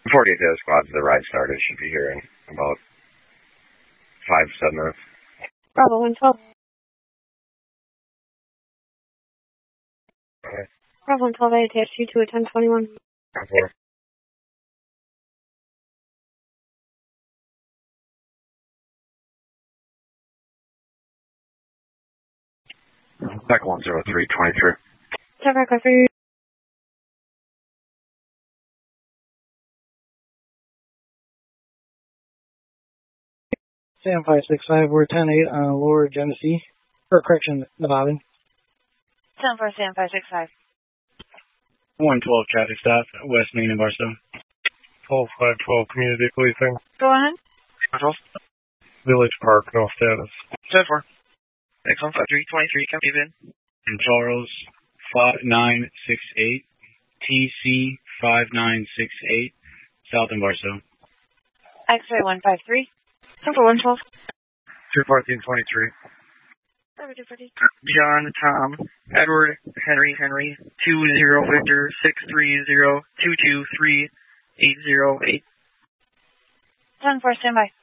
48 Data Squad, the ride started. Should be here in about 5-7 minutes. Bravo 112. Okay. Bravo 112, I attached you to a 1021. 10-4. Back 10323. 10-5 for you. Sam 565, we're 10-8 on Lower Genesee. Or correction, Nevada. 10-4, Sam 565. 112 traffic stop, West Main and Barstow. 12-5-12 community policing. Go ahead. 12. Village Park, no status. 10-4. X15323, come give in. And Charles 5968, TC 5968, South and Barstow. X-ray 153. 10-4 112. 21423. John, Tom, Edward, Henry, 20 Victor, 630 223 808. 10-4, stand by.